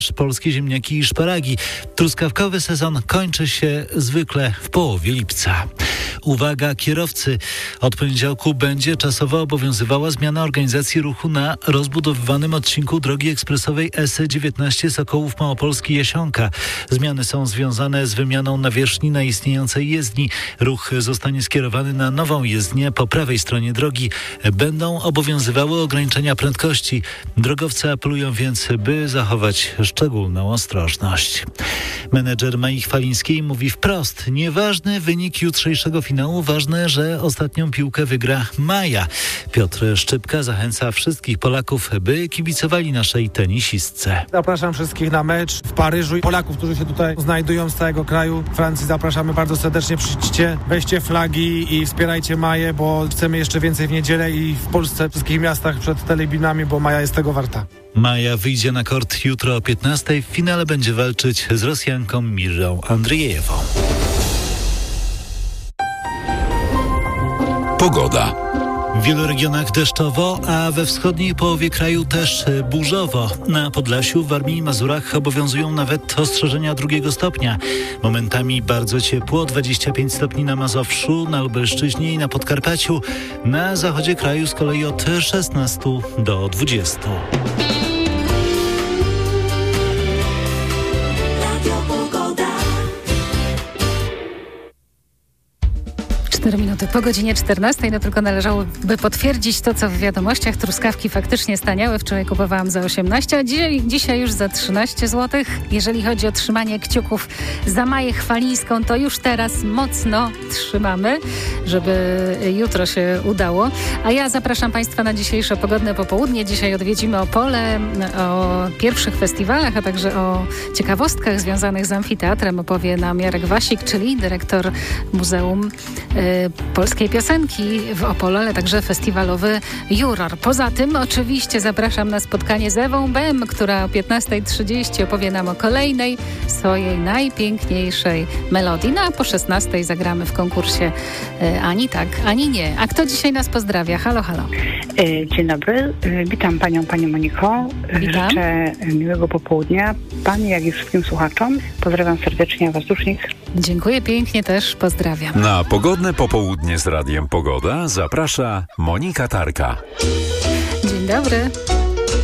polskie ziemniaki i szparagi. Truskawkowy sezon kończy się zwykle w połowie lipca. Uwaga kierowcy! Od poniedziałku będzie czasowo obowiązywała zmiana organizacji ruchu na rozbudowywanym odcinku drogi ekspresowej S19 Sokołów Małopolski Jasionka. Zmiany są związane z wymianą nawierzchni na istniejącej jezdni. Ruch zostanie skierowany na nową jezdnię po prawej stronie drogi. Będą obowiązywały ograniczenia prędkości. Drogowcy apelują więc, by zachować szczególną ostrożność. Menedżer Mai Chwalińskiej mówi wprost: nieważny wynik jutrzejszego finału, ważne, że ostatnią piłkę wygra Maja. Piotr Szczypka zachęca wszystkich Polaków, by kibicowali naszej tenisistce. Zapraszam wszystkich na mecz w Paryżu. Polaków, którzy się tutaj znajdują z całego kraju Francji, zapraszamy bardzo serdecznie. Przyjdźcie, weźcie flagi i wspierajcie Maję, bo chcemy jeszcze więcej w niedzielę i w Polsce, w wszystkich miastach przed telebinami, bo Maja jest tego warta. Maja wyjdzie na kort jutro o 15:00. W finale będzie walczyć z Rosjanką Mirą Andrzejewą. Pogoda. W wielu regionach deszczowo, a we wschodniej połowie kraju też burzowo. Na Podlasiu, w Warmii i Mazurach obowiązują nawet ostrzeżenia 2 stopnia. Momentami bardzo ciepło, 25 stopni na Mazowszu, na Lubelszczyźnie i na Podkarpaciu. Na zachodzie kraju z kolei od 16 do 20. 4 minuty po godzinie 14. No tylko należałoby potwierdzić to, co w wiadomościach. Truskawki faktycznie staniały. Wczoraj kupowałam za 18, a dzisiaj już za 13 zł. Jeżeli chodzi o trzymanie kciuków za Maję Chwalińską, to już teraz mocno trzymamy, żeby jutro się udało. A ja zapraszam Państwa na dzisiejsze pogodne popołudnie. Dzisiaj odwiedzimy Opole, o pierwszych festiwalach, a także o ciekawostkach związanych z amfiteatrem opowie nam Jarek Wasik, czyli dyrektor Muzeum Polskiej Piosenki w Opolu, ale także festiwalowy juror. Poza tym oczywiście zapraszam na spotkanie z Ewą Bem, która o 15:30 opowie nam o kolejnej swojej najpiękniejszej melodii. No a po 16:00 zagramy w konkursie Ani tak, ani nie. A kto dzisiaj nas pozdrawia? Halo, halo. Dzień dobry. Witam Panią Moniko. Witam. Życzę miłego popołudnia Pani, jak i wszystkim słuchaczom. Pozdrawiam serdecznie Was, Dusznik. Dziękuję pięknie, też pozdrawiam. Na pogodne popołudnie z Radiem Pogoda zaprasza Monika Tarka. Dzień dobry.